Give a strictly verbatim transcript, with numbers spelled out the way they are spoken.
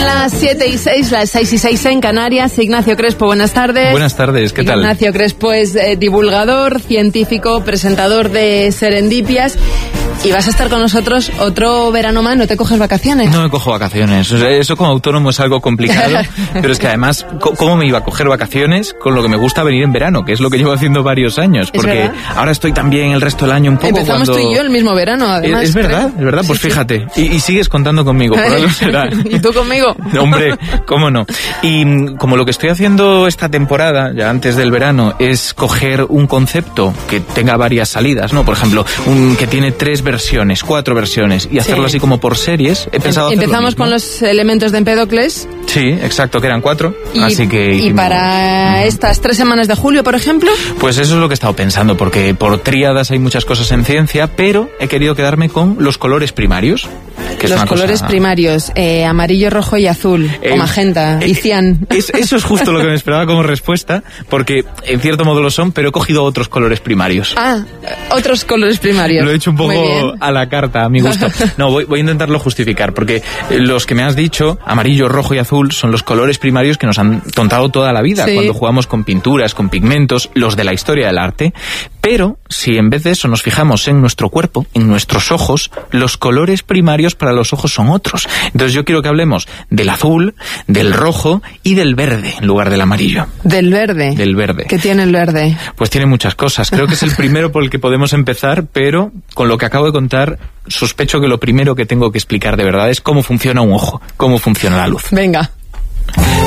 las siete y seis, las seis y seis en Canarias. Ignacio Crespo, buenas tardes. Buenas tardes, ¿qué tal? Ignacio Crespo es eh, divulgador, científico, presentador de Serendipias. Y vas a estar con nosotros otro verano más, ¿no te coges vacaciones? No me cojo vacaciones, o sea, eso como autónomo es algo complicado, pero es que además, ¿cómo me iba a coger vacaciones con lo que me gusta venir en verano? Que es lo que llevo haciendo varios años, porque ahora estoy también el resto del año un poco. Empezamos cuando... tú y yo el mismo verano, además. Es, es verdad, creo. es verdad, pues sí, fíjate, sí. y, y sigues contando conmigo, por algo será. ¿Y tú conmigo? Hombre, cómo no. Y como lo que estoy haciendo esta temporada, ya antes del verano, es coger un concepto que tenga varias salidas, ¿no? Por ejemplo, un que tiene tres versiones, cuatro versiones, y hacerlo sí. así como por series. He pensado hacer Empezamos con los elementos de Empédocles. Sí, exacto, que eran cuatro. Y, así que ¿Y para uh-huh. estas tres semanas de julio, por ejemplo? Pues eso es lo que he estado pensando, porque por tríadas hay muchas cosas en ciencia, pero he querido quedarme con los colores primarios. Que los colores cosa... primarios, eh, amarillo, rojo y azul, eh, o magenta, eh, y cian. Es, eso es justo lo que me esperaba como respuesta, porque en cierto modo lo son, pero he cogido otros colores primarios. Ah, otros colores primarios. Lo he hecho un poco a la carta, a mi gusto. No, voy, voy a intentarlo justificar, porque los que me has dicho, amarillo, rojo y azul, son los colores primarios que nos han tontado toda la vida, sí. cuando jugamos con pinturas, con pigmentos, los de la historia del arte. Pero, si en vez de eso nos fijamos en nuestro cuerpo, en nuestros ojos, los colores primarios para los ojos son otros. Entonces yo quiero que hablemos del azul, del rojo y del verde, en lugar del amarillo. ¿Del verde? Del verde. ¿Qué tiene el verde? Pues tiene muchas cosas. Creo que es el primero por el que podemos empezar, pero con lo que acabo de contar, sospecho que lo primero que tengo que explicar de verdad es cómo funciona un ojo, cómo funciona la luz. Venga.